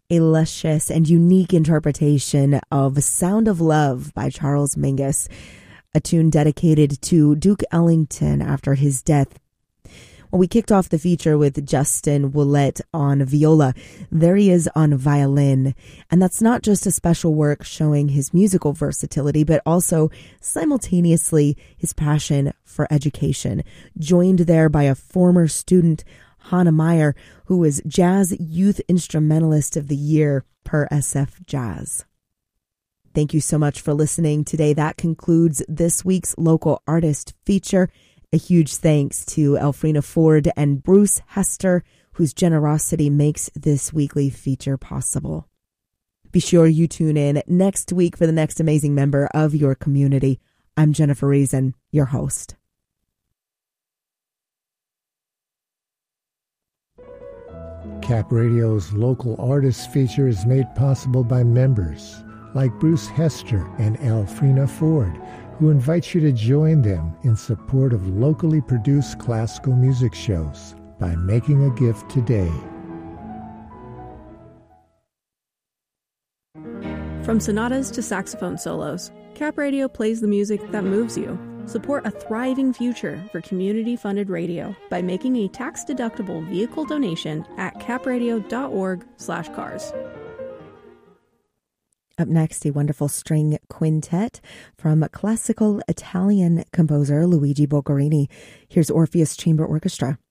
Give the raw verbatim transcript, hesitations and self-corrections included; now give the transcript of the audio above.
a luscious and unique interpretation of Sound of Love by Charles Mingus, a tune dedicated to Duke Ellington after his death. Well, we kicked off the feature with Justin Willett on viola. There he is on violin. And that's not just a special work showing his musical versatility, but also simultaneously his passion for education, joined there by a former student, Hannah Meyer, who was Jazz Youth Instrumentalist of the Year per S F Jazz. Thank you so much for listening today. That concludes this week's Local Artist feature. A huge thanks to Elfrina Ford and Bruce Hester, whose generosity makes this weekly feature possible. Be sure you tune in next week for the next amazing member of your community. I'm Jennifer Reason, your host. Cap Radio's Local Artists feature is made possible by members like Bruce Hester and Elfrina Ford, who invites you to join them in support of locally produced classical music shows by making a gift today. From sonatas to saxophone solos, Cap Radio plays the music that moves you. Support a thriving future for community-funded radio by making a tax-deductible vehicle donation at capradio.org slash cars. Up next, a wonderful string quintet from classical Italian composer Luigi Boccherini. Here's Orpheus Chamber Orchestra.